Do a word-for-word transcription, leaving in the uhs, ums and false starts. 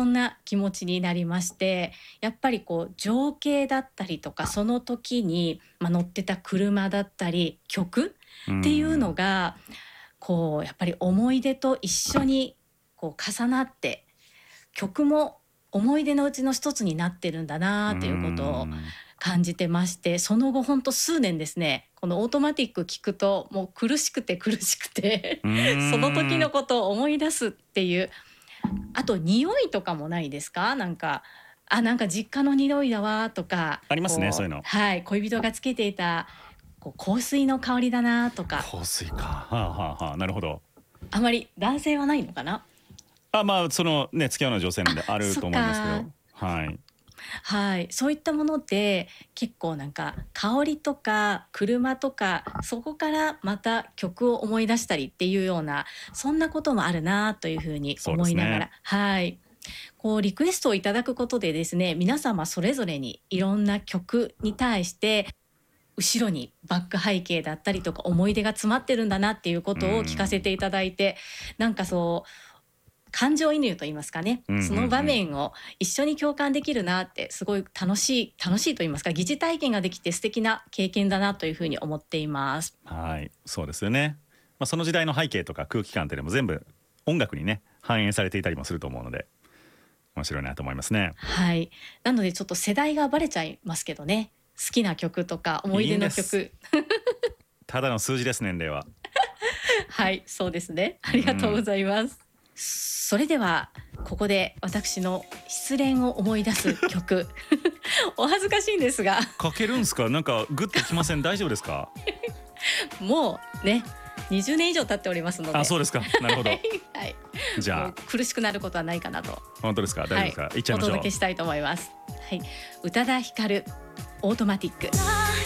んな気持ちになりまして、やっぱりこう情景だったりとか、その時に、まあ、乗ってた車だったり曲うっていうのん。 がこうやっぱり思い出と一緒にこう重なって、曲も思い出のうちの一つになってるんだうなっていうことをん。 感じてまして、その後ほんと数年ですね、このオートマティック聞くともう苦しくて苦しくてうその時ーん。 のことを思い出すっていう。あと匂いとかもないですか？なんか、あ、なんか実家の匂いだわとか、 ありますね、そういうの。 こうはい、恋人がつけていたこう香水の香りだなとか。 香水か。はあはあはあ、なるほど。 あまり男性はないのかな？ あ、まあ、そのね、付き合うような女性なんであるそっと思いますけか。 ど、はい。 はい、そういったもので結構なんか香りとか車とか、そこからまた曲を思い出したりっていうような、そんなこともあるなというふうにそうですね。 思いながら、はい。こうリクエストをいただくことでですね、皆様それぞれにいろんな曲に対して後ろにバック背景だったりとか思い出が詰まってるんだなっていうこうとを聞かせん。 ていただいて、なんかそう感情移入と言いますかね、 うんうんうその場ん。 面を一緒に共感できるなって、すごい楽しい楽しいと言いますか、疑似体験ができて素敵な経験だなというふうに思っています。 はい、そうですよね。まあ、その時代の背景とか空気感っていうのも全部音楽にね、反映されていたりもすると思うので、面白いなと思いますね。 はい。なのでちょっと世代がバレちゃいますけどね。好きな曲とか思い出いいんです。 の曲。 ただの数字です、年齢は。 はい、そうですね。あうりがとうごん。 ざいます。それではここで私の失恋を思い出す曲お恥ずかしいんですがかけるんすか？なんかグッときません？大丈夫ですか？ もうね、にじゅうねん以上経っておりますのあ、 で、 そうですか。なるほど。 はい、 じゃあ、 もう苦しくなることはないかなと、 本当ですか？大丈夫はい、 ですか？いっちゃいおましょう。 届けしたいと思います。はい、宇多田ヒカル、オートマティック。